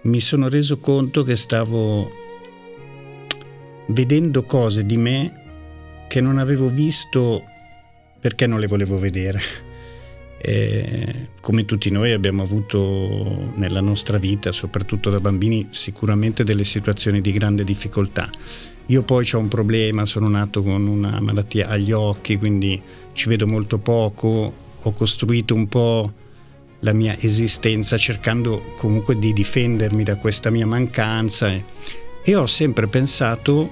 mi sono reso conto che stavo vedendo cose di me che non avevo visto perché non le volevo vedere. Come tutti noi abbiamo avuto nella nostra vita, soprattutto da bambini, sicuramente delle situazioni di grande difficoltà. Io poi ho un problema, sono nato con una malattia agli occhi, quindi ci vedo molto poco, ho costruito un po' la mia esistenza cercando comunque di difendermi da questa mia mancanza e ho sempre pensato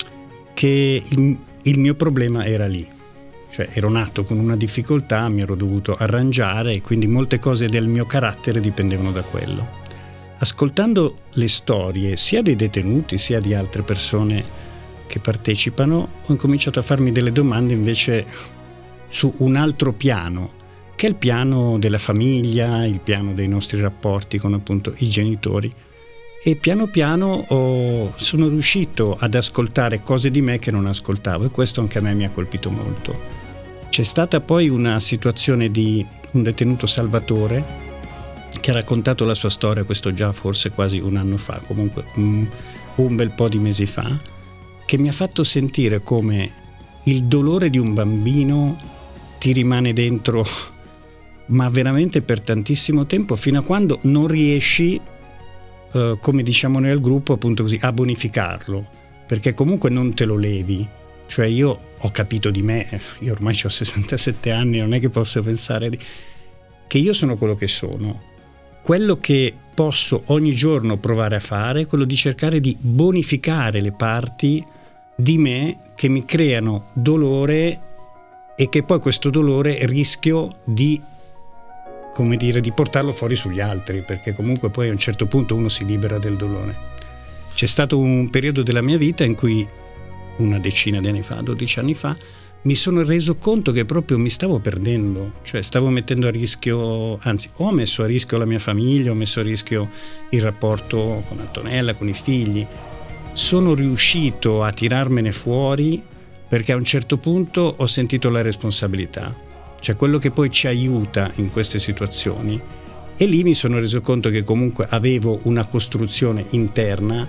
che il mio problema era lì. Cioè ero nato con una difficoltà, mi ero dovuto arrangiare e quindi molte cose del mio carattere dipendevano da quello. Ascoltando le storie sia dei detenuti sia di altre persone che partecipano, ho incominciato a farmi delle domande invece su un altro piano, che è il piano della famiglia, il piano dei nostri rapporti con appunto i genitori. E piano piano sono riuscito ad ascoltare cose di me che non ascoltavo, e questo anche a me mi ha colpito molto. C'è stata poi una situazione di un detenuto Salvatore che ha raccontato la sua storia, questo già forse quasi un anno fa, comunque un bel po' di mesi fa, che mi ha fatto sentire come il dolore di un bambino ti rimane dentro, ma veramente per tantissimo tempo, fino a quando non riesci, come diciamo noi al gruppo, appunto così, a bonificarlo, perché comunque non te lo levi. Cioè io ho capito di me, io ormai ho 67 anni, non è che posso pensare che io sono quello che sono. Quello che posso ogni giorno provare a fare è quello di cercare di bonificare le parti di me che mi creano dolore e che poi questo dolore rischio di, come dire, di portarlo fuori sugli altri, perché comunque poi a un certo punto uno si libera del dolore. C'è stato un periodo della mia vita in cui una decina di anni fa, 12 anni fa, mi sono reso conto che proprio mi stavo perdendo, cioè stavo mettendo a rischio, anzi ho messo a rischio la mia famiglia, ho messo a rischio il rapporto con Antonella, con i figli. Sono riuscito a tirarmene fuori perché a un certo punto ho sentito la responsabilità, cioè quello che poi ci aiuta in queste situazioni, e lì mi sono reso conto che comunque avevo una costruzione interna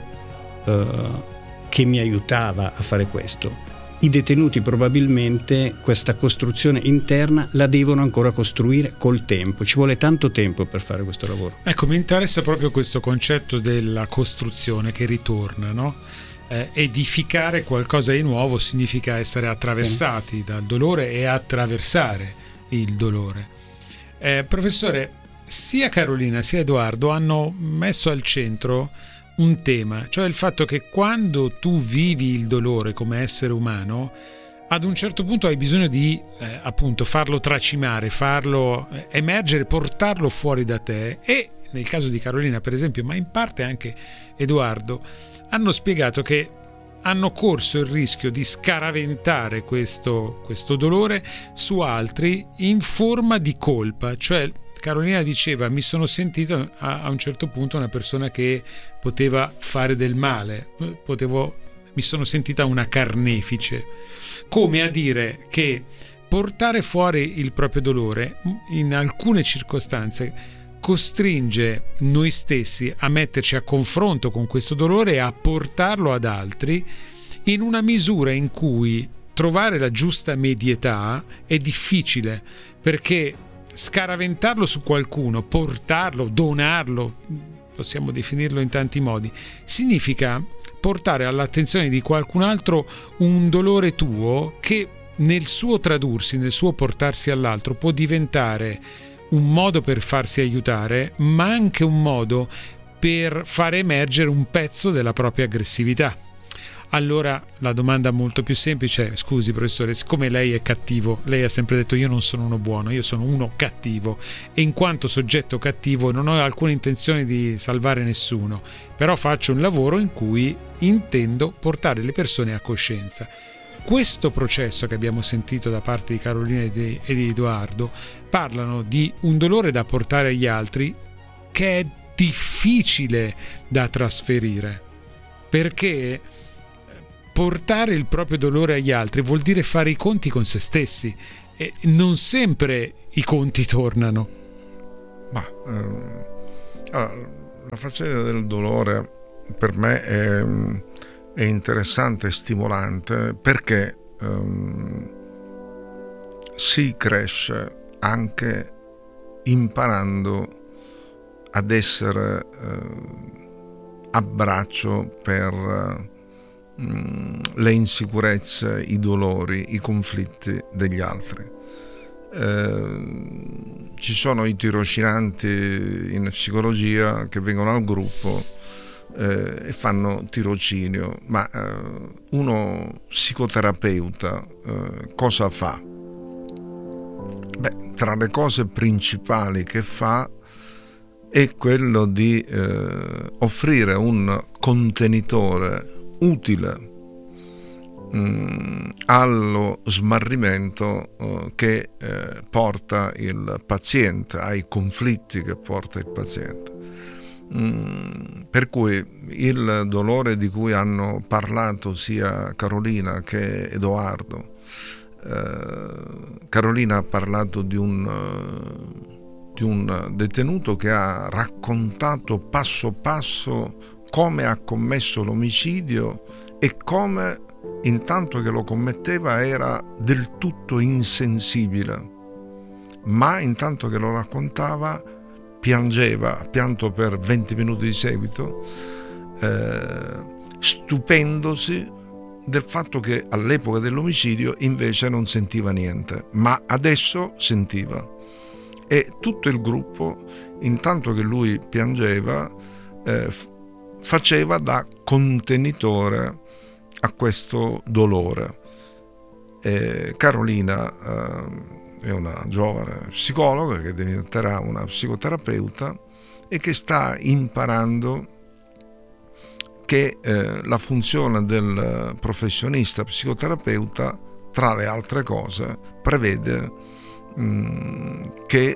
che mi aiutava a fare questo. I detenuti probabilmente questa costruzione interna la devono ancora costruire col tempo, ci vuole tanto tempo per fare questo lavoro. Ecco, mi interessa proprio questo concetto della costruzione che ritorna, no? Edificare qualcosa di nuovo significa essere attraversati dal dolore e attraversare il dolore. Professore, sia Carolina sia Edoardo hanno messo al centro un tema, cioè il fatto che quando tu vivi il dolore come essere umano, ad un certo punto hai bisogno di appunto farlo tracimare, farlo emergere, portarlo fuori da te. E nel caso di Carolina, per esempio, ma in parte anche Edoardo, hanno spiegato che hanno corso il rischio di scaraventare questo dolore su altri in forma di colpa. Cioè Carolina diceva: mi sono sentito a un certo punto una persona che poteva fare del male, mi sono sentita una carnefice, come a dire che portare fuori il proprio dolore in alcune circostanze costringe noi stessi a metterci a confronto con questo dolore e a portarlo ad altri, in una misura in cui trovare la giusta medietà è difficile, perché scaraventarlo su qualcuno, portarlo, donarlo, possiamo definirlo in tanti modi, significa portare all'attenzione di qualcun altro un dolore tuo che nel suo tradursi, nel suo portarsi all'altro, può diventare un modo per farsi aiutare, ma anche un modo per fare emergere un pezzo della propria aggressività. Allora la domanda molto più semplice è: scusi professore, siccome lei è cattivo, lei ha sempre detto io non sono uno buono, io sono uno cattivo, e in quanto soggetto cattivo non ho alcuna intenzione di salvare nessuno, però faccio un lavoro in cui intendo portare le persone a coscienza. Questo processo che abbiamo sentito da parte di Carolina e di Edoardo parlano di un dolore da portare agli altri che è difficile da trasferire, perché portare il proprio dolore agli altri vuol dire fare i conti con se stessi, e non sempre i conti tornano. Ma allora, La faccenda del dolore per me è interessante e stimolante, perché si cresce anche imparando ad essere a braccio per le insicurezze, i dolori, i conflitti degli altri. Ci sono i tirocinanti in psicologia che vengono al gruppo e fanno tirocinio, ma uno psicoterapeuta cosa fa? Beh, tra le cose principali che fa è quello di offrire un contenitore utile allo smarrimento che porta il paziente, ai conflitti che porta il paziente. Per cui il dolore di cui hanno parlato sia Carolina che Edoardo, Carolina ha parlato di un detenuto che ha raccontato passo passo come ha commesso l'omicidio e come intanto che lo commetteva era del tutto insensibile, ma intanto che lo raccontava piangeva, ha pianto per 20 minuti di seguito, stupendosi del fatto che all'epoca dell'omicidio invece non sentiva niente, ma adesso sentiva. E tutto il gruppo, intanto che lui piangeva, faceva da contenitore a questo dolore. Carolina è una giovane psicologa che diventerà una psicoterapeuta e che sta imparando che la funzione del professionista psicoterapeuta, tra le altre cose, prevede che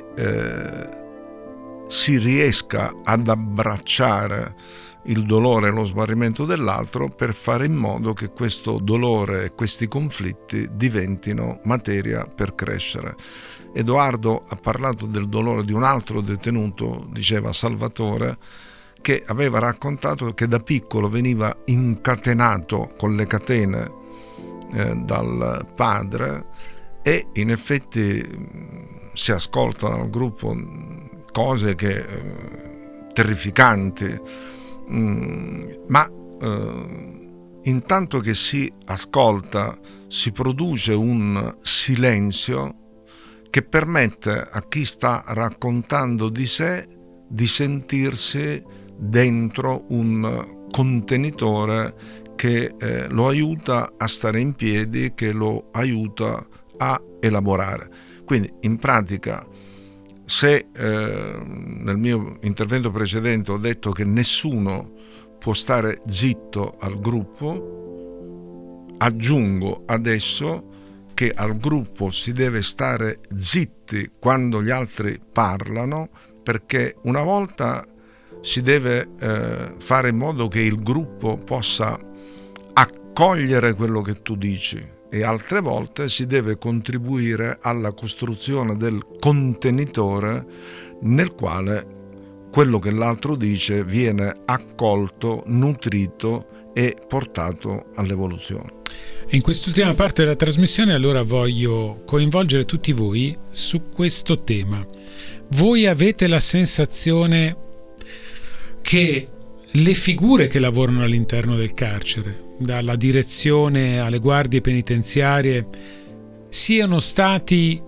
si riesca ad abbracciare il dolore e lo smarrimento dell'altro per fare in modo che questo dolore e questi conflitti diventino materia per crescere. Edoardo ha parlato del dolore di un altro detenuto, diceva Salvatore, che aveva raccontato che da piccolo veniva incatenato con le catene dal padre, e in effetti si ascoltano al gruppo cose terrificanti, ma intanto che si ascolta si produce un silenzio che permette a chi sta raccontando di sé di sentirsi dentro un contenitore che lo aiuta a stare in piedi, che lo aiuta a elaborare. Quindi in pratica, se nel mio intervento precedente ho detto che nessuno può stare zitto al gruppo, aggiungo adesso che al gruppo si deve stare zitti quando gli altri parlano, perché una volta si deve fare in modo che il gruppo possa accogliere quello che tu dici, e altre volte si deve contribuire alla costruzione del contenitore nel quale quello che l'altro dice viene accolto, nutrito e portato all'evoluzione. In quest'ultima parte della trasmissione allora voglio coinvolgere tutti voi su questo tema. Voi avete la sensazione che le figure che lavorano all'interno del carcere, dalla direzione alle guardie penitenziarie, siano stati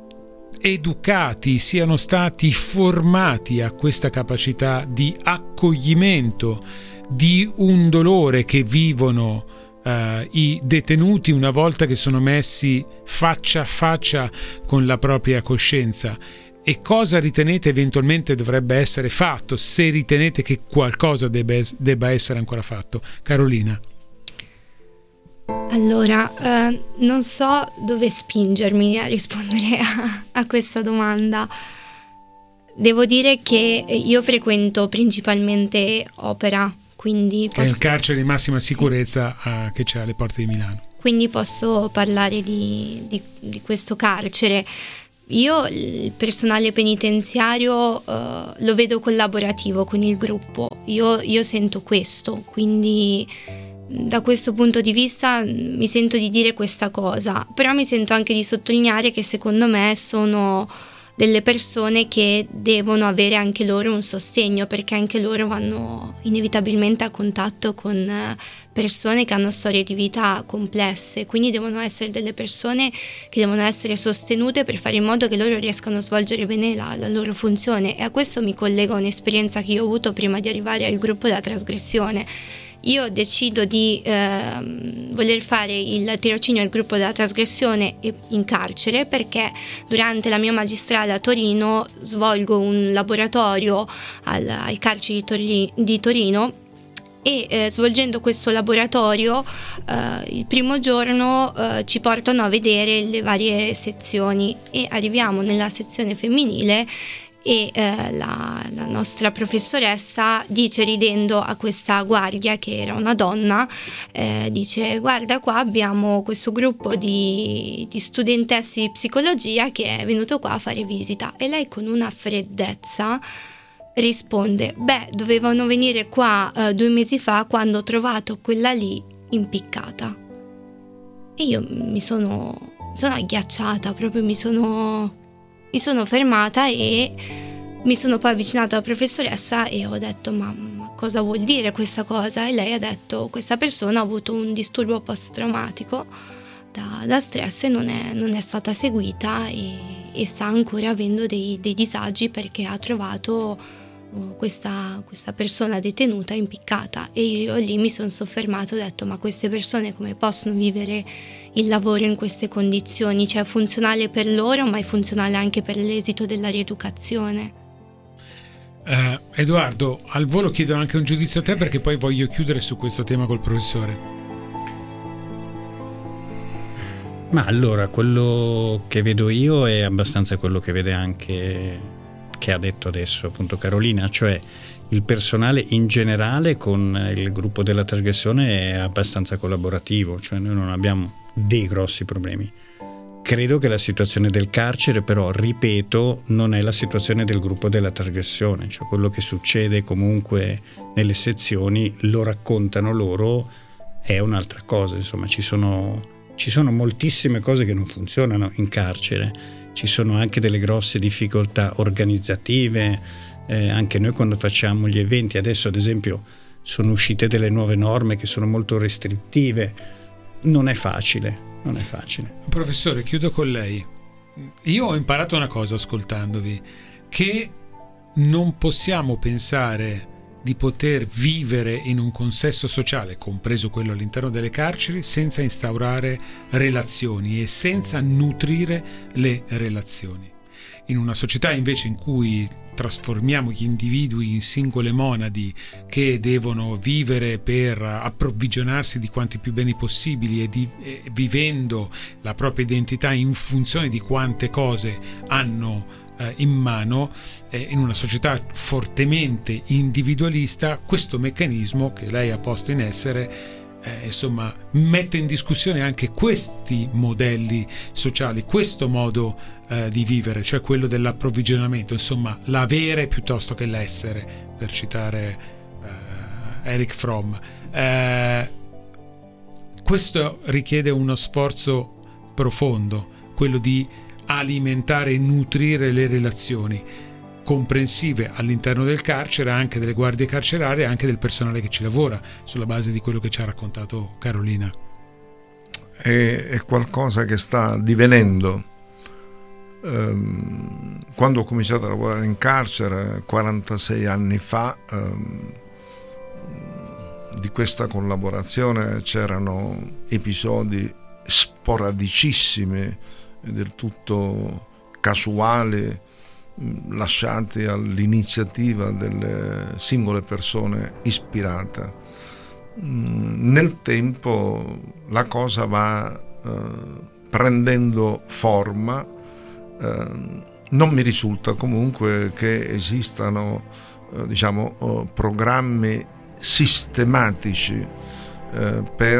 educati, siano stati formati a questa capacità di accoglimento di un dolore che vivono i detenuti una volta che sono messi faccia a faccia con la propria coscienza? E cosa ritenete eventualmente dovrebbe essere fatto, se ritenete che qualcosa debba essere ancora fatto? Carolina. Allora, non so dove spingermi a rispondere a questa domanda. Devo dire che io frequento principalmente Opera, quindi che è il carcere di massima sicurezza, sì, che c'è alle porte di Milano. Quindi posso parlare di questo carcere. io il personale penitenziario lo vedo collaborativo con il gruppo, io sento questo, quindi da questo punto di vista mi sento di dire questa cosa, però mi sento anche di sottolineare che secondo me sono delle persone che devono avere anche loro un sostegno, perché anche loro vanno inevitabilmente a contatto con persone che hanno storie di vita complesse, quindi devono essere delle persone che devono essere sostenute per fare in modo che loro riescano a svolgere bene la loro funzione. E a questo mi collega un'esperienza che io ho avuto prima di arrivare al gruppo della trasgressione. Io decido di voler fare il tirocinio al gruppo della trasgressione in carcere, perché durante la mia magistrale a Torino svolgo un laboratorio al carcere di Torino, e svolgendo questo laboratorio il primo giorno ci portano a vedere le varie sezioni e arriviamo nella sezione femminile e la nostra professoressa dice, ridendo a questa guardia che era una donna, dice: guarda, qua abbiamo questo gruppo di studentesse di psicologia che è venuto qua a fare visita. E lei con una freddezza risponde: beh, dovevano venire qua 2 mesi fa, quando ho trovato quella lì impiccata. E io mi sono agghiacciata, proprio mi sono fermata e mi sono poi avvicinata alla professoressa e ho detto: ma cosa vuol dire questa cosa? E lei ha detto: questa persona ha avuto un disturbo post-traumatico da stress e non è stata seguita e sta ancora avendo dei disagi, perché ha trovato questa persona detenuta impiccata. E io lì mi sono soffermato, ho detto: ma queste persone come possono vivere il lavoro in queste condizioni? Cioè, è funzionale per loro, ma è funzionale anche per l'esito della rieducazione. Edoardo, al volo chiedo anche un giudizio a te, perché poi voglio chiudere su questo tema col professore. Ma allora, quello che vedo io è abbastanza quello che vede anche, che ha detto adesso appunto Carolina, cioè il personale in generale con il gruppo della trasgressione è abbastanza collaborativo, cioè noi non abbiamo dei grossi problemi. Credo che la situazione del carcere, però, ripeto, non è la situazione del gruppo della trasgressione, cioè quello che succede comunque nelle sezioni lo raccontano loro, è un'altra cosa. Insomma, ci sono moltissime cose che non funzionano in carcere, ci sono anche delle grosse difficoltà organizzative, anche noi quando facciamo gli eventi, adesso ad esempio sono uscite delle nuove norme che sono molto restrittive, non è facile. Professore, chiudo con lei. Io ho imparato una cosa ascoltandovi, che non possiamo pensare di poter vivere in un consesso sociale, compreso quello all'interno delle carceri, senza instaurare relazioni e senza nutrire le relazioni. In una società invece in cui trasformiamo gli individui in singole monadi che devono vivere per approvvigionarsi di quanti più beni possibili e vivendo la propria identità in funzione di quante cose hanno in mano, in una società fortemente individualista, questo meccanismo che lei ha posto in essere insomma mette in discussione anche questi modelli sociali, questo modo di vivere, cioè quello dell'approvvigionamento, insomma l'avere piuttosto che l'essere, per citare Erich Fromm. Questo richiede uno sforzo profondo, quello di alimentare e nutrire le relazioni comprensive all'interno del carcere, anche delle guardie carcerarie, anche del personale che ci lavora, sulla base di quello che ci ha raccontato Carolina. È qualcosa che sta divenendo. Quando ho cominciato a lavorare in carcere 46 anni fa, di questa collaborazione c'erano episodi sporadicissimi, del tutto casuali, lasciati all'iniziativa delle singole persone ispirate. Nel tempo la cosa va prendendo forma. Non mi risulta comunque che esistano programmi sistematici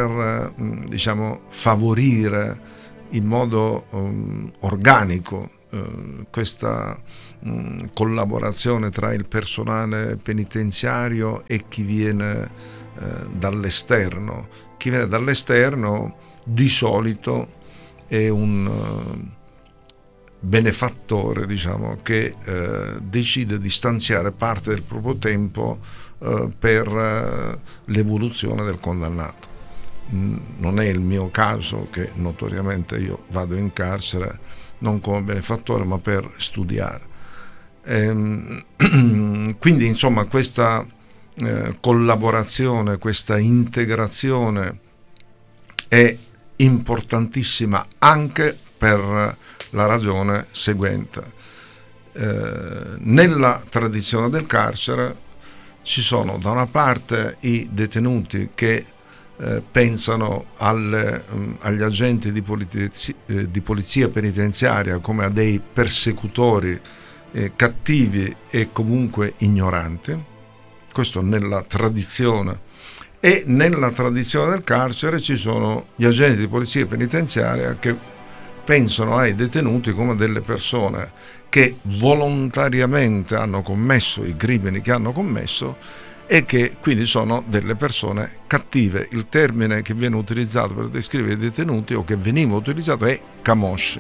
per favorire in modo organico questa collaborazione tra il personale penitenziario e chi viene dall'esterno. Chi viene dall'esterno di solito è un benefattore, diciamo, che decide di stanziare parte del proprio tempo per l'evoluzione del condannato. Non è il mio caso, che notoriamente io vado in carcere non come benefattore ma per studiare. Quindi insomma questa collaborazione, questa integrazione è importantissima anche per la ragione seguente. Nella tradizione del carcere ci sono da una parte i detenuti che pensano agli agenti di polizia penitenziaria come a dei persecutori cattivi e comunque ignoranti. Questo nella tradizione. E nella tradizione del carcere ci sono gli agenti di polizia penitenziaria che pensano ai detenuti come delle persone che volontariamente hanno commesso i crimini che hanno commesso e che quindi sono delle persone cattive. Il termine che viene utilizzato per descrivere i detenuti, o che veniva utilizzato, è camosci.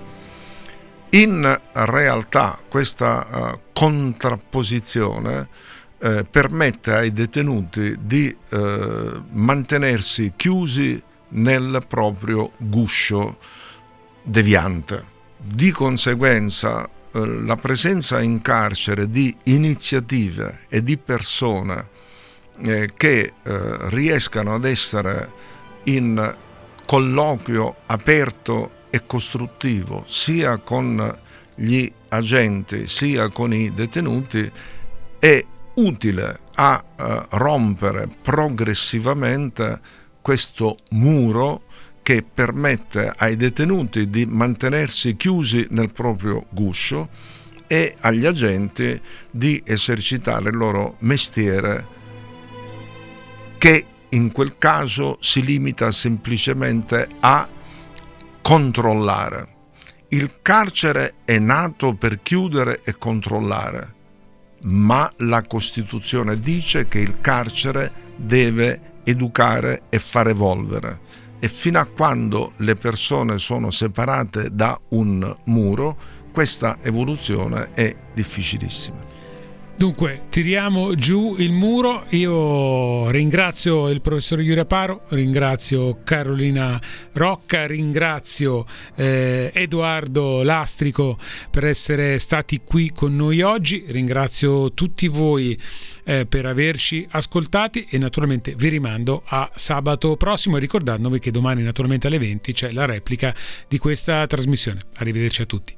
In realtà questa contrapposizione permette ai detenuti di mantenersi chiusi nel proprio guscio deviante. Di conseguenza la presenza in carcere di iniziative e di persone che riescano ad essere in colloquio aperto e costruttivo sia con gli agenti sia con i detenuti è utile a rompere progressivamente questo muro che permette ai detenuti di mantenersi chiusi nel proprio guscio e agli agenti di esercitare il loro mestiere, che in quel caso si limita semplicemente a controllare. Il carcere è nato per chiudere e controllare, ma la Costituzione dice che il carcere deve educare e far evolvere. E fino a quando le persone sono separate da un muro, questa evoluzione è difficilissima. Dunque, tiriamo giù il muro. Io ringrazio il professor Iurea Aparo, ringrazio Carolina Rocca, ringrazio Edoardo Lastrico per essere stati qui con noi oggi, ringrazio tutti voi per averci ascoltati e naturalmente vi rimando a sabato prossimo, ricordandovi che domani naturalmente alle 20 c'è la replica di questa trasmissione. Arrivederci a tutti.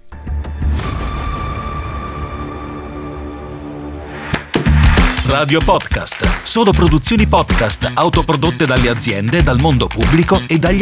Radio Podcast. Sono produzioni podcast autoprodotte dalle aziende, dal mondo pubblico e dagli